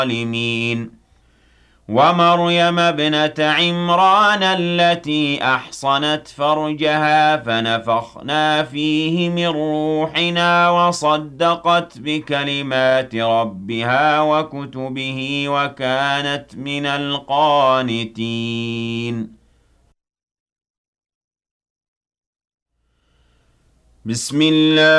الظالمين ومريم ابنة عمران التي أحصنت فرجها فنفخنا فيه من روحنا وصدقت بكلمات ربها وكتبه وكانت من القانتين بسم الله